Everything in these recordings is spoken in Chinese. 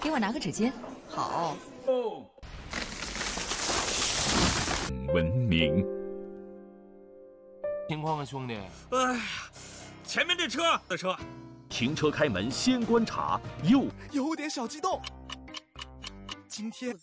给我拿个纸巾。 好。 文明。 情况啊，兄弟？ 哎呀，前面这车。 停车开门先观察， 有点小激动。今天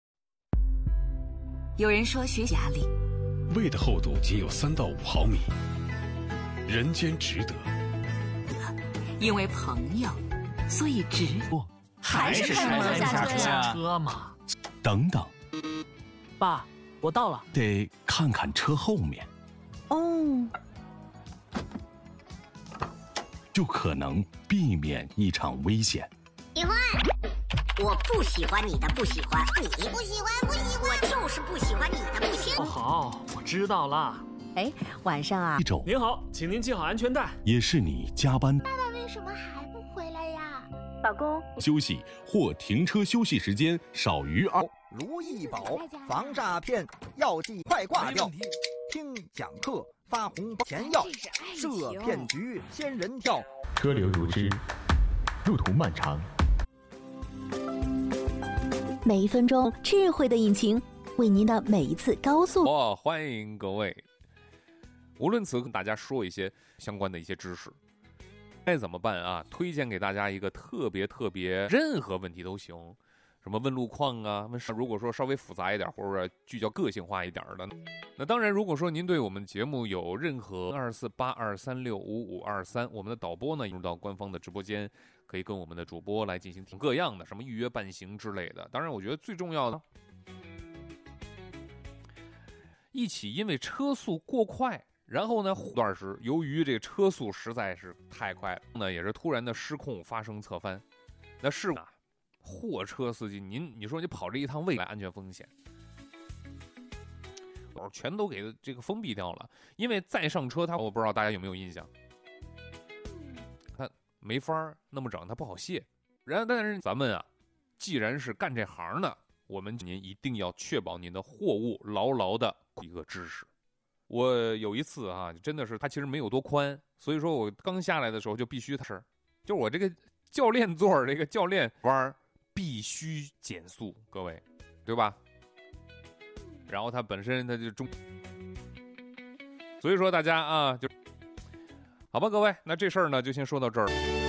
有人说学习压力， 胃的厚度仅有3到5毫米，人间值得。 因为朋友，所以值。 还是开门下车嘛。 等等， 爸，我到了。 得看看车后面，就可能避免一场危险。 喜欢，我不喜欢你的不喜欢，你不喜欢，我就是不喜欢你的不喜欢。 好，我知道了。 哎，晚上啊， 您好，请您系好安全带。 也是你加班。 爸爸为什么还不回来呀？ 老公， 休息或停车休息时间少于2。 如意宝防诈骗，要记快挂掉。听讲课发红包钱要，设骗局仙人跳。 车流如织，路途漫长。 每一分钟，智慧的引擎为您的每一次高速。 欢迎各位。无论此刻跟大家说一些相关的一些知识，该怎么办啊？推荐给大家一个特别，任何问题都行。什么问路况啊，如果说稍微复杂一点或者聚焦个性化一点的，那当然，如果说您对我们节目有任何2482365523，我们的导播呢入到官方的直播间，可以跟我们的主播来进行各样的什么预约办行之类的。当然，我觉得最重要的，一起因为车速过快，然后呢段时由于这个车速实在是太快了，呢也是突然的失控发生侧翻，那事故啊。货车司机，你说你跑这一趟，未来安全风险，全都给这个封闭掉了。因为再上车，我不知道大家有没有印象，他没法那么整，他不好卸。但是咱们啊，既然是干这行的，您一定要确保您的货物牢牢的一个知识。我有一次啊，真的是它其实没有多宽，所以说我刚下来的时候就必须就是我这个教练座这个教练弯必须减速，各位，对吧？然后它本身它就所以说大家啊，就好吧，各位，那这事儿呢就先说到这儿。